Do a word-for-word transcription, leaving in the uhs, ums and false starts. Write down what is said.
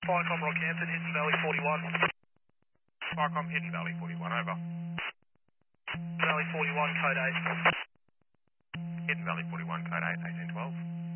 Firecom Rockhampton, Hidden Valley forty-one. Firecom Hidden Valley forty-one, over. Valley forty-one, code eight. Hidden Valley forty-one, code eight, eighteen twelve.